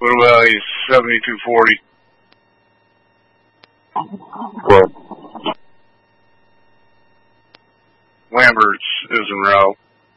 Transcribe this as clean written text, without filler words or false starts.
Little Valley 7240. What? Lambert's is en route.